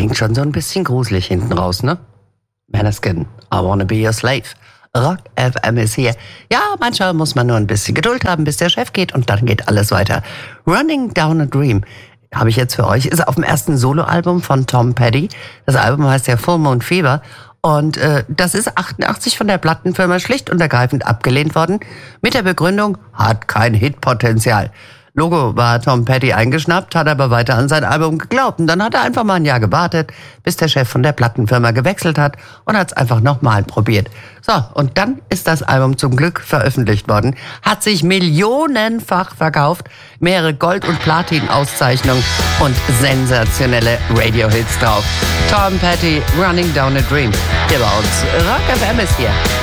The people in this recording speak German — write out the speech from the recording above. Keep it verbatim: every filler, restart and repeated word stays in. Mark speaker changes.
Speaker 1: klingt schon so ein bisschen gruselig hinten raus, ne? Maneskin, I wanna be your slave. Rock F M ist hier. Ja, manchmal muss man nur ein bisschen Geduld haben, bis der Chef geht und dann geht alles weiter. Running Down a Dream habe ich jetzt für euch, ist auf dem ersten Soloalbum von Tom Petty. Das Album heißt ja Full Moon Fever. Und äh, das ist achtundachtzig von der Plattenfirma schlicht und ergreifend abgelehnt worden. Mit der Begründung, hat kein Hitpotenzial. Logo war Tom Petty eingeschnappt, hat aber weiter an sein Album geglaubt. Und dann hat er einfach mal ein Jahr gewartet, bis der Chef von der Plattenfirma gewechselt hat und hat es einfach nochmal probiert. So, und dann ist das Album zum Glück veröffentlicht worden. Hat sich millionenfach verkauft, mehrere Gold- und Platin-Auszeichnungen und sensationelle Radio-Hits drauf. Tom Petty, Running Down a Dream. Hier bei uns. Rock F M ist hier.